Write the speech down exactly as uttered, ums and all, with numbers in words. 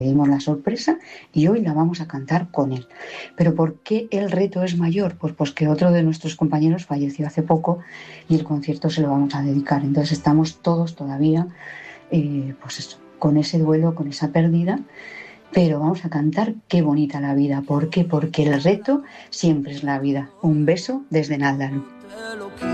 dimos la sorpresa y hoy la vamos a cantar con él. ¿Pero por qué el reto es mayor? Pues, pues que otro de nuestros compañeros falleció hace poco y el concierto se lo vamos a dedicar. Entonces estamos todos todavía, eh, pues eso, con ese duelo, con esa pérdida, pero vamos a cantar Qué bonita la vida. ¿Por qué? Porque el reto siempre es la vida. Un beso desde Náldaro.